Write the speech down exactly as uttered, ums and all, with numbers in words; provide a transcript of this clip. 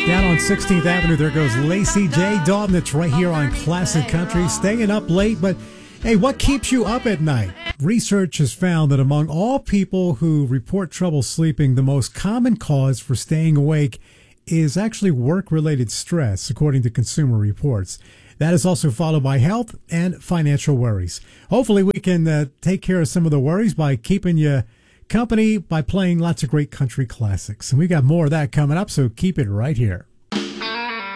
Down on sixteenth Avenue, there goes Lacey J. Dalton. It's right here on Classic Country. Staying up late, but hey, what keeps you up at night? Research has found that among all people who report trouble sleeping, the most common cause for staying awake is actually work-related stress, according to Consumer Reports. That is also followed by health and financial worries. Hopefully, we can uh, take care of some of the worries by keeping you company by playing lots of great country classics. And we got more of that coming up, so keep it right here.